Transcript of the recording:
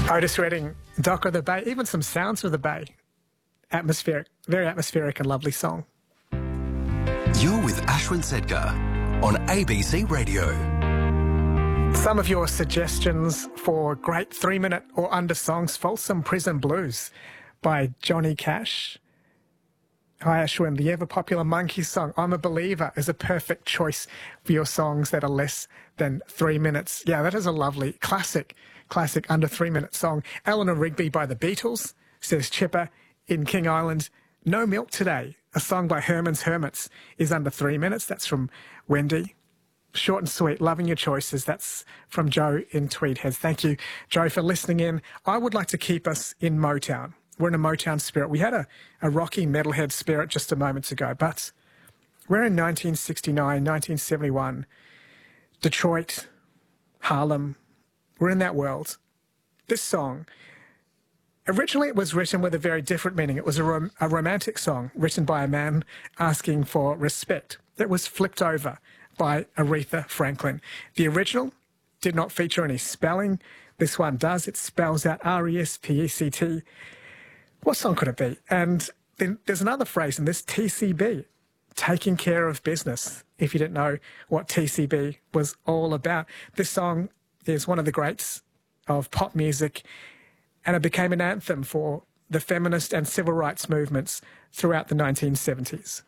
Otis Redding, Dock of the Bay, even some sounds of the bay. Atmospheric, very atmospheric and lovely song. You're with Ashwin Sedgar on ABC Radio. Some of your suggestions for great 3-minute or under songs: Folsom Prison Blues by Johnny Cash. Hi Ashwin, the ever-popular Monkees song I'm a Believer is a perfect choice for your songs that are less than 3 minutes. Yeah, that is a lovely classic under 3-minute song. Eleanor Rigby by the Beatles, says Chipper in King Island. No Milk Today, a song by Herman's Hermits, is under 3 minutes. That's from Wendy. Short and sweet, loving your choices. That's from Joe in Tweed Heads. Thank you, Joe, for listening in. I would like to keep us in Motown. We're in a Motown spirit. We had a rocky metalhead spirit just a moment ago, but we're in 1969, 1971. Detroit, Harlem, we're in that world. This song, originally it was written with a very different meaning. It was a romantic song written by a man asking for respect. It was flipped over by Aretha Franklin. The original did not feature any spelling. This one does. It spells out R-E-S-P-E-C-T. What song could it be? And then there's another phrase in this, TCB, taking care of business, if you didn't know what TCB was all about. This song is one of the greats of pop music, and it became an anthem for the feminist and civil rights movements throughout the 1970s.